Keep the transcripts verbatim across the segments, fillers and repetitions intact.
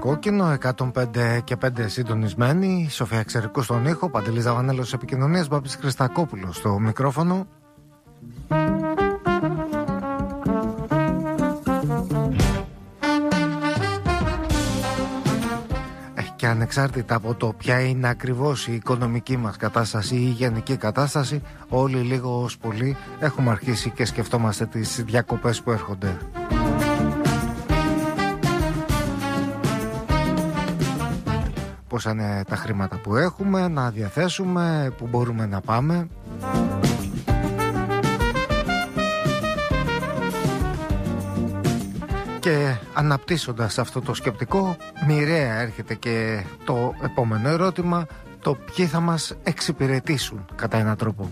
κόκκινο, εκατόν πέντε και πέντε συντονισμένοι. Σοφία Εξερικού στον ήχο, Παντελής Δαβανέλος επικοινωνίας, Μπάμπης Χριστακόπουλος στο μικρόφωνο. Και ανεξάρτητα από το ποια είναι ακριβώς η οικονομική μας κατάσταση ή η γενική κατάσταση, όλοι λίγο ως πολύ έχουμε αρχίσει και σκεφτόμαστε τις διακοπές που έρχονται. Πόσα είναι τα χρήματα που έχουμε να διαθέσουμε, που μπορούμε να πάμε. Και αναπτύσσοντας αυτό το σκεπτικό, μοιραία έρχεται και το επόμενο ερώτημα, το ποιοι θα μας εξυπηρετήσουν κατά έναν τρόπο.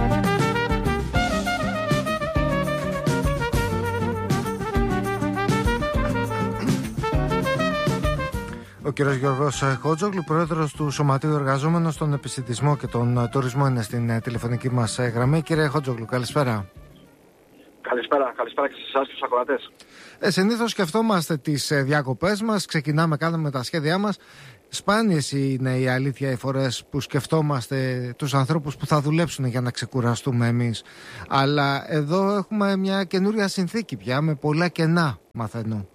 Ο κύριος Γιώργος Χότζογλου, πρόεδρος του Σωματείου Εργαζόμενων στον Επισιτισμό και τον Τουρισμό, είναι στην τηλεφωνική μας γραμμή. Κύριε Χότζογλου, καλησπέρα. Καλησπέρα, καλησπέρα και σε εσάς και στους ακροατές. Ε, συνήθως σκεφτόμαστε τις ε, διακοπές μας, ξεκινάμε, κάνουμε τα σχέδιά μας. Σπάνιες είναι η αλήθεια οι φορές που σκεφτόμαστε τους ανθρώπους που θα δουλέψουν για να ξεκουραστούμε εμείς. Αλλά εδώ έχουμε μια καινούρια συνθήκη πια, με πολλά κενά, μαθαίνω.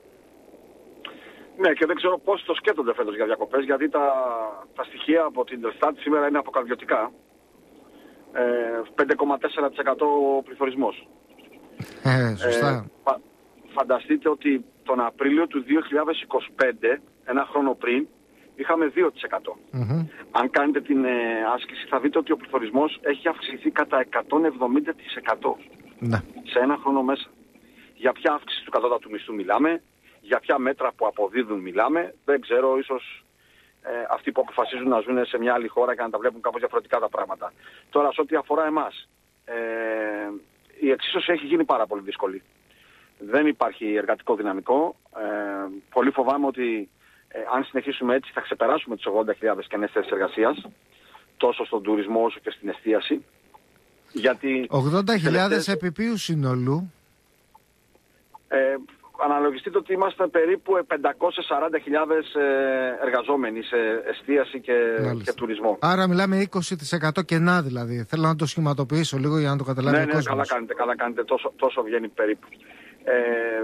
Ναι, και δεν ξέρω πώς το σκέφτονται φέτος για διακοπές, γιατί τα, τα στοιχεία από την Ελστάτ σήμερα είναι αποκαρδιωτικά. Ε, πέντε κόμμα τέσσερα τοις εκατό πληθωρισμός. Ε, σωστά. Ε, φα, φανταστείτε ότι τον Απρίλιο του δύο χιλιάδες είκοσι πέντε, ένα χρόνο πριν, είχαμε δύο τοις εκατό. Mm-hmm. Αν κάνετε την ε, άσκηση θα δείτε ότι ο πληθωρισμός έχει αυξηθεί κατά εκατόν εβδομήντα τοις εκατό mm-hmm. σε ένα χρόνο μέσα. Για ποια αύξηση του κατώτατου μισθού μιλάμε, για ποια μέτρα που αποδίδουν μιλάμε, δεν ξέρω, ίσως ε, αυτοί που αποφασίζουν να ζουν σε μια άλλη χώρα και να τα βλέπουν κάπως διαφορετικά τα πράγματα. Τώρα, σε ό,τι αφορά εμάς, ε, η εξίσωση έχει γίνει πάρα πολύ δύσκολη. Δεν υπάρχει εργατικό δυναμικό. Ε, πολύ φοβάμαι ότι ε, αν συνεχίσουμε έτσι θα ξεπεράσουμε τις ογδόντα χιλιάδες κενές θέσεις εργασίας, τόσο στον τουρισμό όσο και στην εστίαση. Γιατί ογδόντα χιλιάδες επί ποιου συνολού? Ε, αναλογιστείτε ότι είμαστε περίπου πεντακόσιες σαράντα χιλιάδες εργαζόμενοι σε εστίαση και, και τουρισμό. Άρα μιλάμε είκοσι τοις εκατό κενά δηλαδή. Θέλω να το σχηματοποιήσω λίγο για να το καταλάβει ναι, ο ναι, κόσμος. καλά κάνετε, καλά κάνετε. Τόσο, τόσο βγαίνει περίπου. Ε,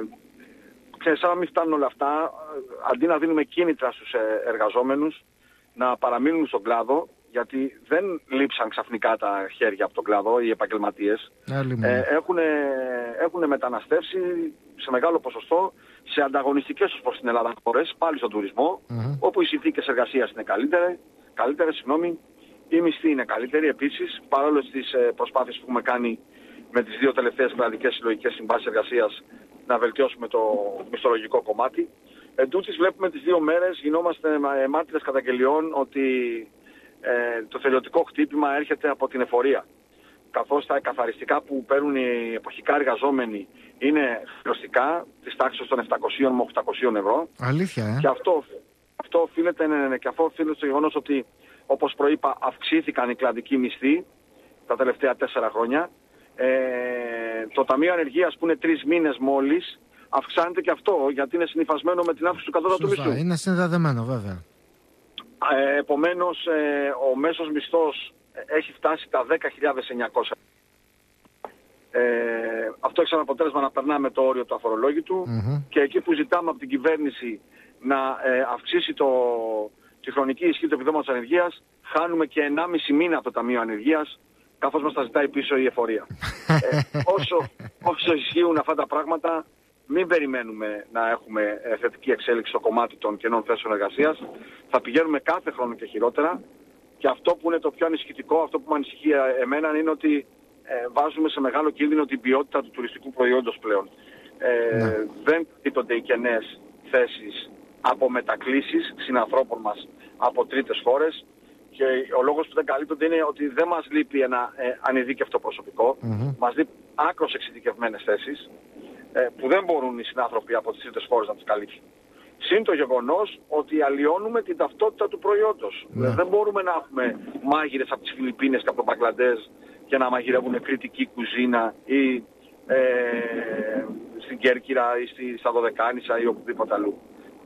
και σαν να μην φτάνουν όλα αυτά, αντί να δίνουμε κίνητρα στους εργαζόμενους να παραμείνουν στον κλάδο, γιατί δεν λείψαν ξαφνικά τα χέρια από τον κλάδο, οι επαγγελματίες. Ε, έχουν, έχουν μεταναστεύσει σε μεγάλο ποσοστό σε ανταγωνιστικές ως προς την Ελλάδα χώρες, πάλι στον τουρισμό, mm-hmm. όπου οι συνθήκες εργασίας είναι καλύτερες, καλύτερες, συγγνώμη, η μισθή είναι καλύτερη επίσης, παρόλο στις προσπάθειες που έχουμε κάνει με τις δύο τελευταίες κρατικές συλλογικές συμβάσεις εργασίας να βελτιώσουμε το μισθολογικό κομμάτι. Εν τούτης βλέπουμε τις δύο μέρες, γινόμαστε μάρτυρες καταγγελιών ότι Ε, το θελειωτικό χτύπημα έρχεται από την εφορία. Καθώς τα καθαριστικά που παίρνουν οι εποχικά εργαζόμενοι είναι χρεωστικά της τάξης των επτακόσια με οκτακόσια ευρώ. Αλήθεια, ε? Και αυτό, αυτό οφείλεται, ναι, ναι, και αυτό οφείλεται στο γεγονός ότι, όπως προείπα, αυξήθηκαν οι κλαδικοί μισθοί τα τελευταία τέσσερα χρόνια. Ε, το Ταμείο Ανεργίας που είναι τρεις μήνες μόλις, αυξάνεται και αυτό, γιατί είναι συνυφασμένο με την αύξηση του κατώτατου μισθού. Είναι συνδεδεμένο βέβαια. Ε, επομένως, ε, ο μέσος μισθός έχει φτάσει τα δέκα χιλιάδες εννιακόσια. Ε, αυτό έχει σαν αποτέλεσμα να περνάμε το όριο του αφορολόγητου mm-hmm. και εκεί που ζητάμε από την κυβέρνηση να ε, αυξήσει το, τη χρονική ισχύ του επιδόματος ανεργίας, χάνουμε και ενάμιση μήνα από το Ταμείο Ανεργίας, καθώς μας τα ζητάει πίσω η εφορία. ε, όσο, όσο ισχύουν αυτά τα πράγματα, μην περιμένουμε να έχουμε θετική εξέλιξη στο κομμάτι των κενών θέσεων εργασίας. Θα πηγαίνουμε κάθε χρόνο και χειρότερα. Και αυτό που είναι το πιο ανησυχητικό, αυτό που με ανησυχεί εμένα, είναι ότι ε, βάζουμε σε μεγάλο κίνδυνο την ποιότητα του τουριστικού προϊόντος πλέον. Ε, ναι. Δεν κοιτώνται οι κενές θέσεις από μετακλήσεις συνανθρώπων μας από τρίτες χώρες. Και ο λόγος που δεν καλύπτονται είναι ότι δεν μας λείπει ένα ε, ανειδίκευτο προσωπικό. Mm-hmm. Μας λείπει άκρως εξειδικευμένες θέσεις, που δεν μπορούν οι συνάνθρωποι από τις τρίτες χώρες να τις καλύψουν. Συν το γεγονός ότι αλλοιώνουμε την ταυτότητα του προϊόντος. Ναι. Δεν μπορούμε να έχουμε μάγειρες από τις Φιλιππίνες και από το Μπαγκλαντέζ και να μαγειρεύουν κριτική κουζίνα ή ε, στην Κέρκυρα ή στη, στα Δωδεκάνησα ή οπουδήποτε αλλού.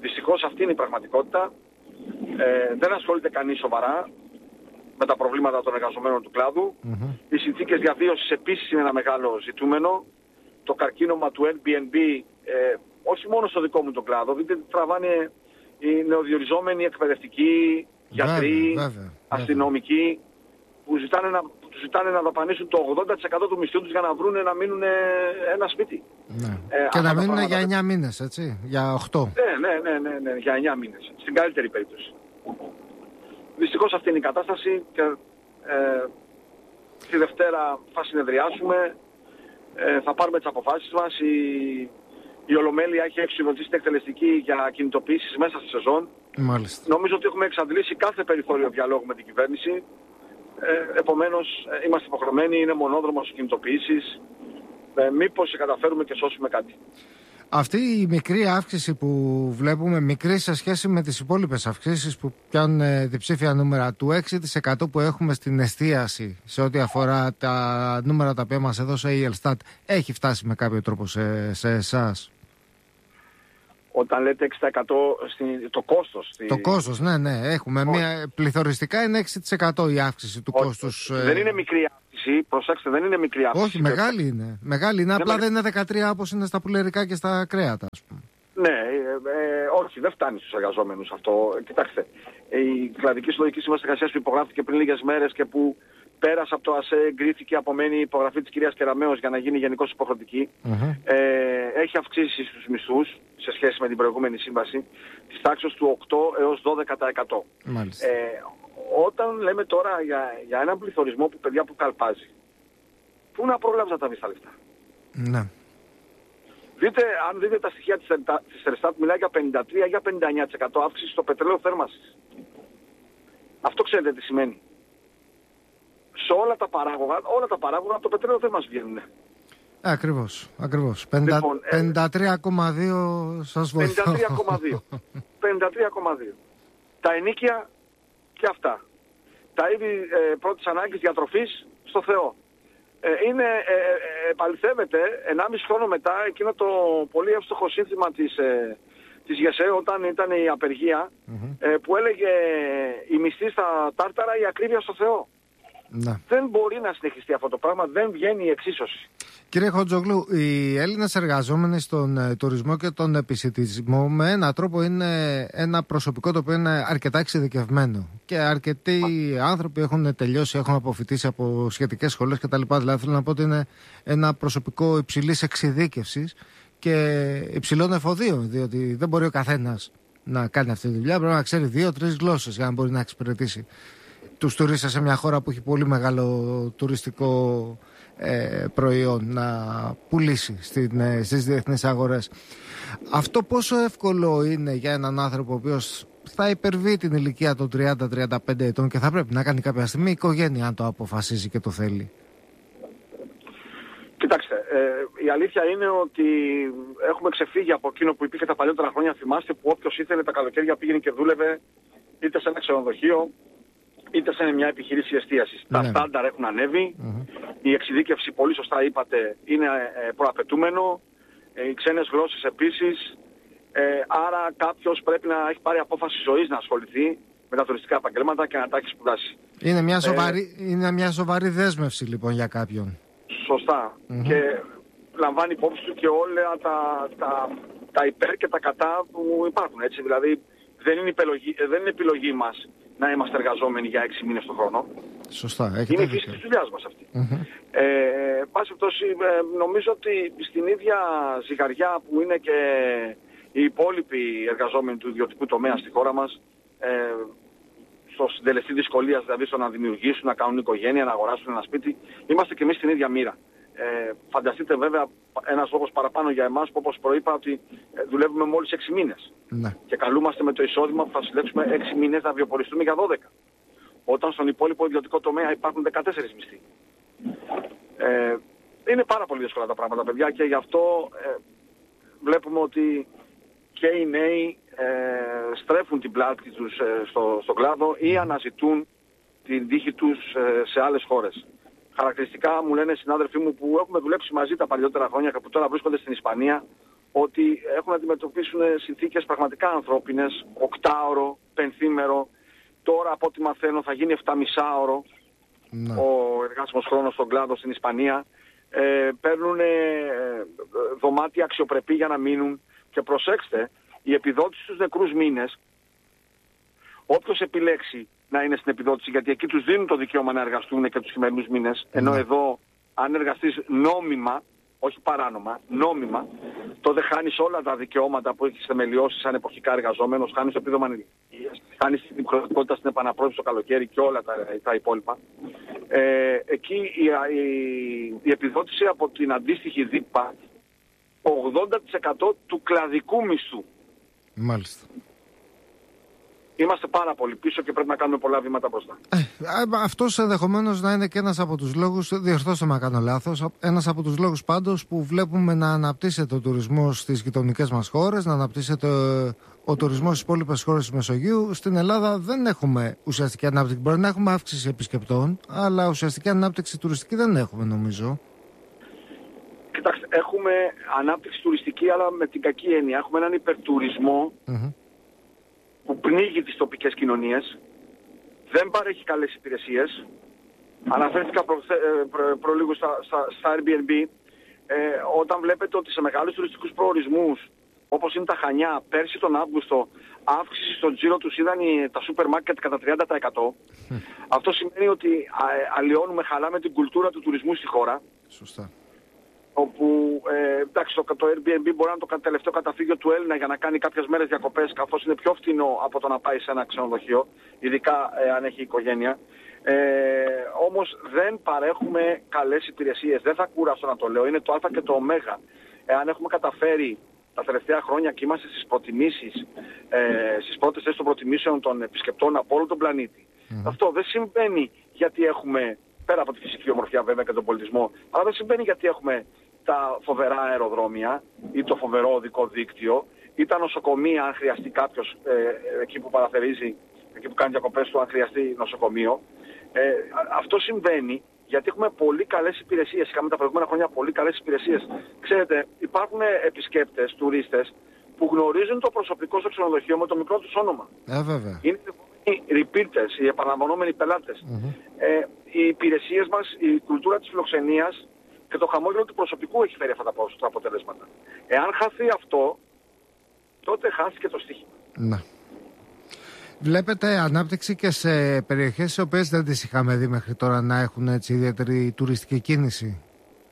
Δυστυχώς αυτή είναι η πραγματικότητα. Ε, δεν ασχολείται κανείς σοβαρά με τα προβλήματα των εργαζομένων του κλάδου. Mm-hmm. Οι συνθήκες διαβίωσης επίσης είναι ένα μεγάλο ζητούμενο. Το καρκίνωμα του Airbnb, ε, όχι μόνο στο δικό μου τον κλάδο, δείτε τι τραβάνε οι νεοδιοριζόμενοι εκπαιδευτικοί, γιατροί, βέβαια, βέβαια, αστυνομικοί, που ζητάνε να, που ζητάνε να δαπανίσουν το ογδόντα τοις εκατό του μισθού τους για να βρουν να μείνουν ένα σπίτι. Ναι. Ε, και να μείνουν για εννιά μήνες, έτσι, για οκτώ. Ναι, ναι, ναι, ναι, ναι, για εννιά μήνες, στην καλύτερη περίπτωση. Δυστυχώς αυτή είναι η κατάσταση και ε, τη Δευτέρα θα συνεδριάσουμε, ε, θα πάρουμε τις αποφάσεις μας. Η, η Ολομέλεια έχει εξυπηρετήσει την εκτελεστική για κινητοποιήσεις μέσα στη σεζόν. Μάλιστα. Νομίζω ότι έχουμε εξαντλήσει κάθε περιθώριο διαλόγου με την κυβέρνηση. Ε, επομένως, ε, είμαστε υποχρεωμένοι, είναι μονόδρομος οι κινητοποιήσεις. Ε, μήπως καταφέρουμε και σώσουμε κάτι. Αυτή η μικρή αύξηση που βλέπουμε, μικρή σε σχέση με τις υπόλοιπες αυξήσεις που πιάνουν διψήφια νούμερα, του έξι τοις εκατό που έχουμε στην εστίαση σε ό,τι αφορά τα νούμερα τα οποία μας έδωσε η Ελστάτ, έχει φτάσει με κάποιο τρόπο σε, σε εσάς? Όταν λέτε έξι τοις εκατό στη, το κόστος. Στη... Το κόστος, ναι, ναι. Έχουμε μια, πληθωριστικά είναι έξι τοις εκατό η αύξηση του Όχι, κόστους. Δεν είναι μικρή αύξηση, προσέξτε, δεν είναι μικρή αύξηση. Όχι, μεγάλη είναι. Μεγάλη είναι, απλά δεν είναι δεκατρία όπως είναι στα πουλερικά και στα κρέατα, ας πούμε. Ναι, ε, ε, όχι, δεν φτάνει στους εργαζόμενους αυτό. Κοιτάξτε, η κλαδική συλλογική σύμβαση εργασίας που υπογράφηκε πριν λίγες μέρες και που πέρασε από το ΑΣΕ, εγκρίθηκε, απομένει η υπογραφή της κυρίας Κεραμέως για να γίνει γενικώς υποχρεωτική, mm-hmm. ε, έχει αυξήσει στους μισθούς σε σχέση με την προηγούμενη σύμβαση της τάξης του οκτώ έως δώδεκα τοις εκατό. Μάλιστα. Ε, όταν λέμε τώρα για, για έναν πληθωρισμό που παιδιά που καλπάζει, πού να προλάβεις να τα βρεις τα λεφτά? Ναι. Δείτε, αν δείτε τα στοιχεία της, της Ελστάτ, μιλάει για πενήντα τρία για πενήντα εννιά τοις εκατό αύξηση στο πετρέλαιο θέρμανσης. Αυτό ξέρετε τι σημαίνει? Σε όλα τα παράγωγα, όλα τα παράγωγα από το πετρέλαιο θέρμανσης βγαίνουν. Ακριβώς, ακριβώς. πενήντα τρία κόμμα δύο σας βοηθώ. πενήντα τρία κόμμα δύο. πενήντα τρία κόμμα δύο. Τα ενοίκια και αυτά. Τα είδη ε, πρώτης ανάγκης διατροφής στο Θεό. Ε, είναι, ε, ε, επαληθεύεται ενάμιση χρόνο μετά εκείνο το πολύ εύστοχο σύνθημα της, ε, της ΓΕΣΕ όταν ήταν η απεργία, mm-hmm. ε, που έλεγε η μισθή στα τάρταρα, η ακρίβεια στο Θεό. Να. Δεν μπορεί να συνεχιστεί αυτό το πράγμα, δεν βγαίνει η εξίσωση. Κύριε Χοντζογλού, οι Έλληνες εργαζόμενοι στον ε, τουρισμό και τον επισιτισμό με έναν τρόπο είναι ένα προσωπικό το οποίο είναι αρκετά εξειδικευμένο. Και αρκετοί Μα... άνθρωποι έχουν τελειώσει, έχουν αποφοιτήσει από σχετικές σχολές κτλ. Δηλαδή θέλω να πω ότι είναι ένα προσωπικό υψηλής εξειδίκευσης και υψηλών εφοδίων, διότι δεν μπορεί ο καθένας να κάνει αυτή τη δουλειά. Πρέπει να ξέρει δύο-τρεις γλώσσες για να μπορεί να εξυπηρετήσει τους τουρίστες σε μια χώρα που έχει πολύ μεγάλο τουριστικό ε, προϊόν να πουλήσει στην, ε, στις διεθνείς αγορές. Αυτό πόσο εύκολο είναι για έναν άνθρωπο ο οποίος θα υπερβεί την ηλικία των τριάντα με τριάντα πέντε ετών και θα πρέπει να κάνει κάποια στιγμή οικογένεια αν το αποφασίζει και το θέλει? Κοιτάξτε, ε, η αλήθεια είναι ότι έχουμε ξεφύγει από εκείνο που υπήρχε τα παλιότερα χρόνια. Θυμάστε που όποιος ήθελε τα καλοκαίρια πήγαινε και δούλευε είτε σε ένα ξενοδοχείο είτε σε μια επιχείρηση εστίασης. Ναι. Τα στάνταρ έχουν ανέβει, mm-hmm. η εξειδίκευση, πολύ σωστά είπατε, είναι ε, προαπαιτούμενο, ε, οι ξένες γλώσσες επίσης, ε, άρα κάποιος πρέπει να έχει πάρει απόφαση ζωής να ασχοληθεί με τα τουριστικά επαγγέλματα και να τα έχει σπουδάσει. Είναι μια σοβαρή, ε, είναι μια σοβαρή δέσμευση λοιπόν για κάποιον. Σωστά. Mm-hmm. Και λαμβάνει υπόψη του και όλα τα, τα, τα υπέρ και τα κατά που υπάρχουν. Έτσι. Δηλαδή δεν είναι, επιλογή, δεν είναι επιλογή μας να είμαστε εργαζόμενοι για έξι μήνες το χρόνο. Σωστά. Είναι η φύση της δουλειάς μας αυτή. Mm-hmm. Ε, πάση πτώση, ε, νομίζω ότι στην ίδια ζυγαριά που είναι και οι υπόλοιποι εργαζόμενοι του ιδιωτικού τομέα στη χώρα μας, ε, στο συντελεστή δυσκολίας, δηλαδή στο να δημιουργήσουν, να κάνουν οικογένεια, να αγοράσουν ένα σπίτι, είμαστε και εμείς στην ίδια μοίρα. Ε, φανταστείτε βέβαια ένας λόγος παραπάνω για εμάς που, όπως προείπα, ότι ε, δουλεύουμε μόλις έξι μήνες. Ναι. Και καλούμαστε με το εισόδημα που θα συλλέξουμε έξι μήνες να βιοποριστούμε για δώδεκα. Όταν στον υπόλοιπο ιδιωτικό τομέα υπάρχουν δεκατέσσερις μισθοί. Ε, είναι πάρα πολύ δύσκολα τα πράγματα, παιδιά, και γι' αυτό ε, βλέπουμε ότι και οι νέοι ε, στρέφουν την πλάτη τους ε, στο, στον κλάδο ή αναζητούν την τύχη τους ε, σε άλλες χώρες. Χαρακτηριστικά μου λένε συνάδελφοί μου που έχουμε δουλέψει μαζί τα παλιότερα χρόνια και που τώρα βρίσκονται στην Ισπανία, ότι έχουν να αντιμετωπίσουν συνθήκες πραγματικά ανθρώπινες, οκτάωρο, πενθήμερο, τώρα από ό,τι μαθαίνω θα γίνει εφτάμισάωρο ναι. ο εργάσιμος χρόνος στον κλάδο στην Ισπανία. Ε, παίρνουν ε, δωμάτια αξιοπρεπή για να μείνουν και προσέξτε, η επιδότηση στους νεκρούς μήνες, όποιος επιλέξει να είναι στην επιδότηση, γιατί εκεί τους δίνουν το δικαίωμα να εργαστούν και τους χειμερινούς μήνες, ενώ ναι. εδώ αν εργαστείς νόμιμα, όχι παράνομα, νόμιμα, τότε χάνεις όλα τα δικαιώματα που έχεις θεμελιώσει σαν εποχικά εργαζόμενος, χάνεις το επίδομα ανηλικίας, χάνεις την υποχρεωτικότητα στην επαναπρόθεση το καλοκαίρι και όλα τα, τα υπόλοιπα. Ε, εκεί η, η, η επιδότηση από την αντίστοιχη ΔΥΠΑ, ογδόντα τοις εκατό του κλαδικού μισθού. Μάλιστα. Είμαστε πάρα πολύ πίσω και πρέπει να κάνουμε πολλά βήματα μπροστά. Ε, αυτός ενδεχομένως να είναι και ένας από τους λόγους, διορθώστε με αν κάνω λάθος, ένας από τους λόγους πάντως που βλέπουμε να αναπτύσσεται ο τουρισμός στις γειτονικές μας χώρες, να αναπτύσσεται ο τουρισμός στις υπόλοιπες χώρες της Μεσογείου. Στην Ελλάδα δεν έχουμε ουσιαστική ανάπτυξη. Μπορεί να έχουμε αύξηση επισκεπτών, αλλά ουσιαστική ανάπτυξη τουριστική δεν έχουμε, νομίζω. Κοιτάξτε, έχουμε ανάπτυξη τουριστική, αλλά με την κακή έννοια. Έχουμε έναν υπερτουρισμό mm-hmm. που πνίγει τις τοπικές κοινωνίες, δεν παρέχει καλές υπηρεσίες. Αναφέρθηκα προ, προ, προ λίγο στα, στα, στα Airbnb. Ε, όταν βλέπετε ότι σε μεγάλους τουριστικούς προορισμούς, όπως είναι τα Χανιά, πέρσι τον Αύγουστο, αύξηση στον τζίρο τους είδαν τα σούπερ μάρκετ κατά τριάντα τοις εκατό. Mm. Αυτό σημαίνει ότι α, αλλοιώνουμε, χαλάμε την κουλτούρα του τουρισμού στη χώρα. Σωστά. Όπου ε, εντάξει, το, το Airbnb μπορεί να είναι το τελευταίο καταφύγιο του Έλληνα για να κάνει κάποιες μέρες διακοπές, καθώς είναι πιο φτηνό από το να πάει σε ένα ξενοδοχείο, ειδικά ε, αν έχει οικογένεια. Ε, όμως δεν παρέχουμε καλές υπηρεσίες. Δεν θα κουράσω να το λέω. Είναι το α και το ω. Εάν έχουμε καταφέρει τα τελευταία χρόνια και είμαστε στις προτιμήσεις, ε, στις πρώτες θέσεις των προτιμήσεων των επισκεπτών από όλο τον πλανήτη. Mm. Αυτό δεν συμβαίνει γιατί έχουμε, πέρα από τη φυσική ομορφιά βέβαια και τον πολιτισμό, αλλά δεν συμβαίνει γιατί έχουμε τα φοβερά αεροδρόμια ή το φοβερό οδικό δίκτυο ή τα νοσοκομεία, αν χρειαστεί κάποιος ε, εκεί που παραθερίζει, εκεί που κάνει διακοπές του, αν χρειαστεί νοσοκομείο. Ε, αυτό συμβαίνει γιατί έχουμε πολύ καλές υπηρεσίες. Είχαμε τα προηγούμενα χρόνια πολύ καλές υπηρεσίες. Ξέρετε, υπάρχουν επισκέπτες, τουρίστες που γνωρίζουν το προσωπικό στο ξενοδοχείο με το μικρό τους όνομα. Ε, βέβαια. Είναι οι repeaters, οι επαναλαμβανόμενοι πελάτες. Mm-hmm. Ε, οι υπηρεσίες μας, η κουλτούρα της φιλοξενίας και το χαμόγελο του προσωπικού έχει φέρει αυτά τα αποτελέσματα. Εάν χαθεί αυτό, τότε χάθηκε το στοίχημα. Να. Βλέπετε ανάπτυξη και σε περιοχές οι οποίες δεν τις είχαμε δει μέχρι τώρα να έχουν έτσι ιδιαίτερη τουριστική κίνηση?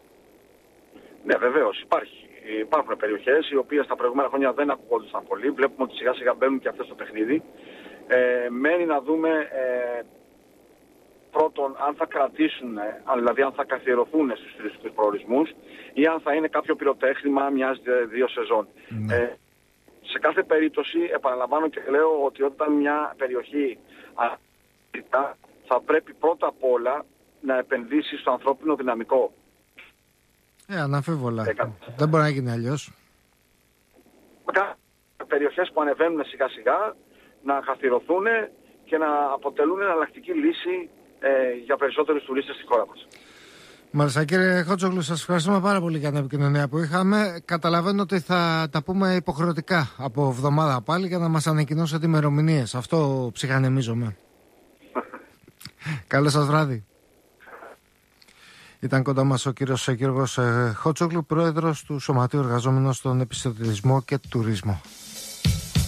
Ναι, βεβαίως υπάρχει. Υπάρχουν περιοχές οι οποίες τα προηγούμενα χρόνια δεν ακουγόντουσαν πολύ. Βλέπουμε ότι σιγά σιγά μπαίνουν και αυτές στο παιχνίδι. Ε, μένει να δούμε ε, πρώτον αν θα κρατήσουν, ε, δηλαδή αν θα καθιερωθούν στους τουριστικούς προορισμούς ή αν θα είναι κάποιο πυροτέχνημα μιας-δύο σεζόν. Mm. Ε, σε κάθε περίπτωση επαναλαμβάνω και λέω ότι όταν μια περιοχή αναπτύσσεται θα πρέπει πρώτα απ' όλα να επενδύσει στο ανθρώπινο δυναμικό. Ε, αναμφίβολα. Ε, δεν μπορεί να γίνει αλλιώς. Περιοχές που ανεβαίνουν σιγά σιγά να καθιερωθούν και να αποτελούν εναλλακτική λύση ε, για περισσότερους τουρίστες στη χώρα μας. Μάλιστα, κύριε Χότσογλου, σας ευχαριστούμε πάρα πολύ για την επικοινωνία που είχαμε. Καταλαβαίνω ότι θα τα πούμε υποχρεωτικά από εβδομάδα πάλι για να μας ανακοινώσετε ημερομηνίες. Αυτό ψυχανεμίζομαι. Καλό σας βράδυ. Ήταν κοντά μας ο κύριος Γιώργος Χότσογλου, πρόεδρος του Σωματείου Εργαζόμενων στον Επιστοτισμό και Τουρισμό.